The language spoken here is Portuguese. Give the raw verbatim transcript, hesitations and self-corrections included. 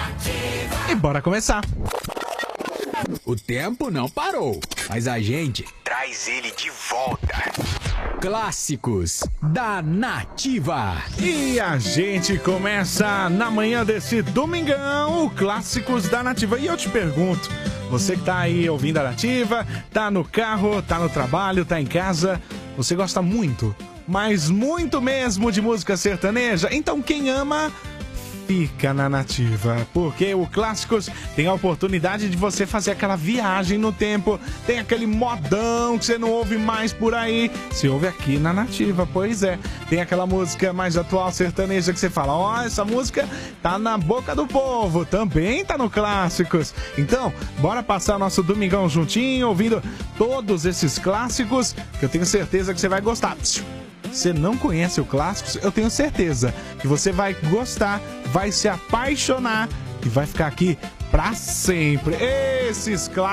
E bora começar. O tempo não parou, mas a gente traz ele de volta. Clássicos da Nativa. E a gente começa na manhã desse domingão, o Clássicos da Nativa. E eu te pergunto, você que tá aí ouvindo a Nativa, tá no carro, tá no trabalho, tá em casa, você gosta muito, mas muito mesmo de música sertaneja? Então quem ama, fica na Nativa, porque o Clássicos tem a oportunidade de você fazer aquela viagem no tempo, tem aquele modão que você não ouve mais por aí, você ouve aqui na Nativa, pois é, tem aquela música mais atual sertaneja que você fala, ó, oh, essa música tá na boca do povo, também tá no Clássicos. Então, bora passar nosso domingão juntinho, ouvindo todos esses clássicos, que eu tenho certeza que você vai gostar. Você não conhece o Clássicos? Eu tenho certeza que você vai gostar, vai se apaixonar e vai ficar aqui pra sempre. Esses clássicos